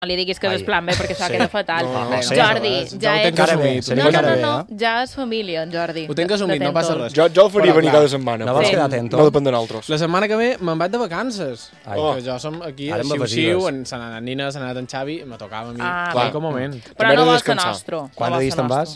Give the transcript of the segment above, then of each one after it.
li diguis que és el plan B, perquè això queda fatal. Jordi, ja ho tenc assumit. No, ja és família, en Jordi. Ho tenc assumit, no passa res. Jo el faria venir cada setmana. No vols quedar atento? No depèn de nosaltres. La setmana que ve me'n vaig de vacances. Que jo som aquí, xiu-xiu, s'ha anat Nina, s'ha anat en Xavi, i me tocava a mi. Clar, com moment. Però no vols ser nostre. Quants dies te'n vas?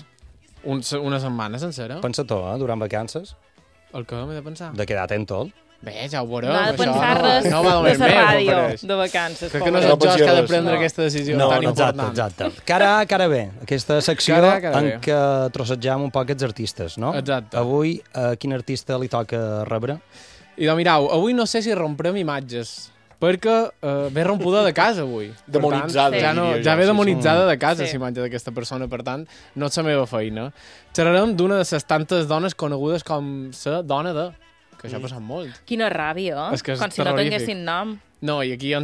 Una setmana sencera. Pensa tu, durant vacances? El que m'he de pensar? De quedar atent tot. Bé, ja ho veurem. No ha de pensar res de la ràdio de vacances. Crec que no soc jo que ha de prendre aquesta decisió tan important. Exacte. Cara bé, aquesta secció en què trossegem un poc els artistes, no? Exacte. Avui, a quin artista li toca rebre? I doncs mirau, avui no sé si romprem imatges, perquè ve rompuda de casa avui. Demonitzada. Ja ve demonitzada de casa, la imatge d'aquesta persona, per tant, no és la meva feina. Xerrarem d'una de les tantes dones conegudes com la dona de... que això ha passat molt. Quina ràbia, com si no tinguessin nom. No, i aquí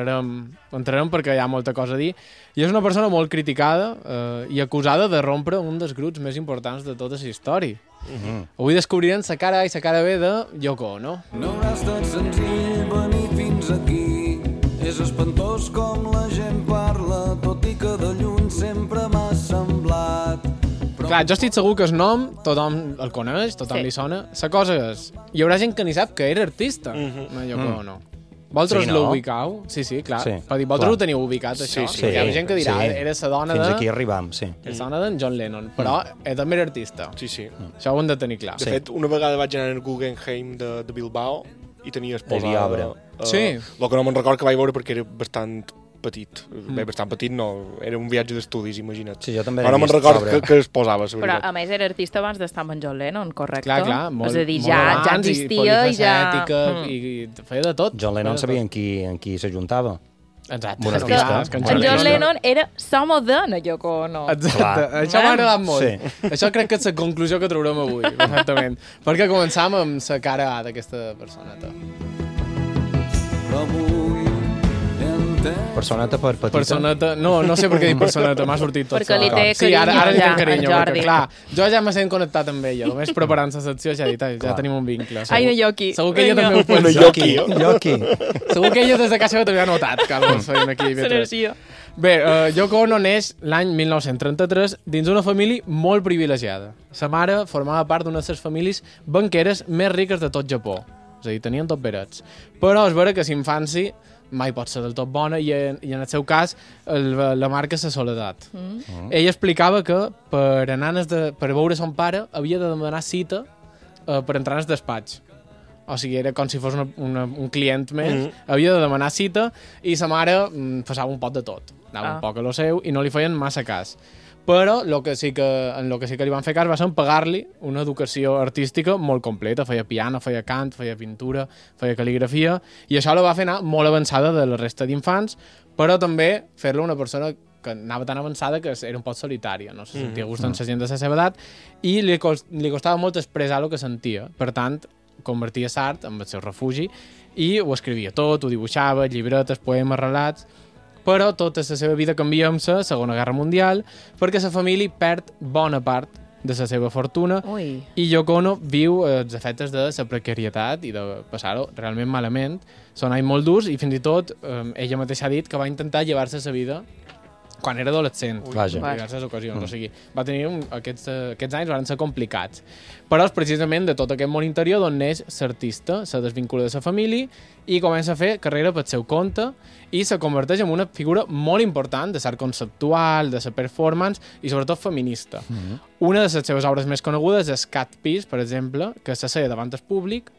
entrarem perquè hi ha molta cosa a dir. I és una persona molt criticada i acusada de rompre un dels grups més importants de tota la història. Avui descobrirem la cara A i la cara B de Yoko Ono. No haurà estat senzill venir fins aquí. És espantós com la gent parla, tot i que de lluny sempre m'ha semblat. Clar, jo estic segur que el nom tothom el coneix, tothom li sona. La cosa és, hi haurà gent que ni sap que era artista, Yoko Ono. Vosaltres l'heu ubicat? Sí, clar. Per dir, vosaltres ho teniu ubicat, això? Hi ha gent que dirà, era la dona de... Fins aquí arribam, sí. És la dona d'en John Lennon, però també era artista. Sí. Això ho hem de tenir clar. De fet, una vegada vaig anar al Guggenheim de Bilbao i tenia exposada... Sí. El que no me'n record que vaig veure perquè era bastant petit. Bé, bastant petit no, era un viatge d'estudis, imagina't. Sí, jo també no me'n record que es posava, Però a més era artista abans d'estar amb en John Lennon, correcte? Clar, molt, és a dir, ja existia i ja... I feia de tot. John Lennon sabia en qui s'ajuntava. Exacte. En John Lennon era l'home de Yoko Ono. Exacte, això m'ha agradat molt. Això crec que és la conclusió que traurem avui, perfectament. Perquè començam amb la cara A d'aquesta personeta. Personeta per petita? Personeta, no sé per què dic personeta, m'ha sortit tot. Perquè li té carinyo, sí, ara li té carinyo, perquè clar, jo ja m'he sent connectat amb ella, només preparant la secció ja he dit, ja tenim un vincle. Ai, no, Yoki. Segur que ella també ho pensa. Yoki. Segur que ella des de casa també ha notat que algú ens feien aquí. L'energia. Bé, Yoko Ono neix l'any 1933 dins una família molt privilegiada. Sa mare formava part d'una de les famílies banqueres més riques de tot Japó. És a dir, tenien tot berets. Però és vera que l'infància mai pot ser del tot bona i en el seu cas la marca la soledat. Ella explicava que per veure son pare havia de demanar cita per entrar en el despatx. O sigui, era com si fos un client més. Havia de demanar cita i sa mare passava un pot de tot. Anava un poc a lo seu i no li feien massa cas. Però en el que sí que li van fer cas va ser en pagar-li una educació artística molt completa. Feia piano, feia cant, feia pintura, feia cal·ligrafia, i això la va fer anar molt avançada de la resta d'infants, però també fer-la una persona que anava tan avançada que era un poc solitària, no se sentia gust amb la gent de la seva edat, i li costava molt expressar el que sentia. Per tant, convertia l'art en el seu refugi i ho escrivia tot, ho dibuixava, llibretes, poemes, relats. Però tota la seva vida canvia amb la Segona Guerra Mundial perquè la família perd bona part de la seva fortuna i Yoko Ono viu els efectes de la precarietat i de passar-ho realment malament. Són anys molt durs i fins i tot ella mateixa ha dit que va intentar llevar-se la vida quan era adolescent, en diverses ocasions. O sigui, va tenir aquests anys van ser complicats. Però és precisament de tot aquest món interior d'on neix l'artista, se desvincula de la família i comença a fer carrera pel seu compte i se converteix en una figura molt important de l'art conceptual, de la performance i sobretot feminista. Una de les seves obres més conegudes és Cat Piece, per exemple, que s'asseia davant del públic,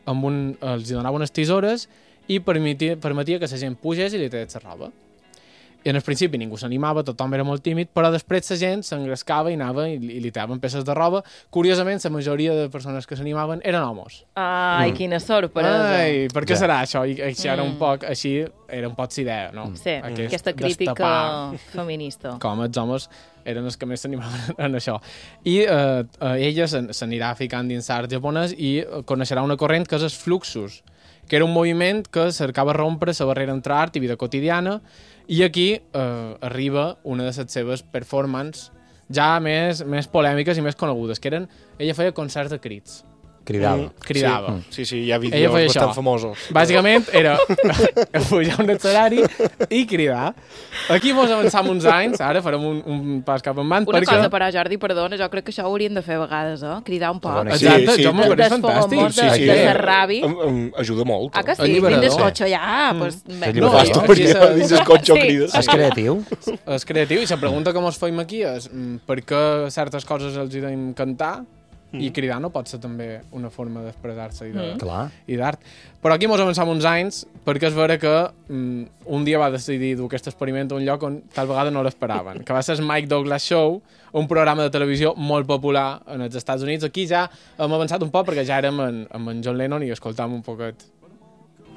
els donava unes tisores i permetia que la gent pugés i li tallés la roba. I en el principi ningú s'animava, tothom era molt tímid, però després la gent s'engrescava i anava i li tallaven peces de roba. Curiosament, la majoria de persones que s'animaven eren homes. Ai, quina sorpresa. Ai, per què serà això? I això era un poc, així, era un poc l'idea, no? Sí, aquesta crítica feminista. Com els homes eren els que més s'animaven en això. I ella s'anirà ficant dins l'art japonès i coneixerà una corrent que és els fluxus, que era un moviment que cercava rompre la barrera entre art i vida quotidiana. I aquí arriba una de les seves performances ja més polèmiques i més conegudes, que eren... Ella feia concerts de crits. Cridava. Cridava. Sí, hi ha Ella vídeos feia bastant això. famosos. Bàsicament era pujar un escenari i cridar. Aquí mos avançam uns anys, ara farem un pas cap endavant. Una perquè... cosa, però, Jordi, perdona, jo crec que això ho hauríem de fer a vegades, cridar un poc. Sí, Exacte, sí. jo m'ho pareix fantàstic. De ser rabi. Ajuda molt. Ah, que sí? Alliberador. Dins d'escotxo ja, pues... No, Basta, jo- perquè aquí dins el cotxe Sí. crides. És creatiu. És creatiu i la pregunta que mos feim aquí és per què certes coses els hi deim cantar i cridar no pot ser també una forma d'expressar-se Clar. i d'art. Però aquí mos avançam uns anys perquè és vera que un dia va decidir dur aquest experiment a un lloc on tal vegada no l'esperaven, que va ser el Mike Douglas Show, un programa de televisió molt popular en els Estats Units. Aquí ja hem avançat un poc perquè ja érem amb en John Lennon i escoltàvem un poquet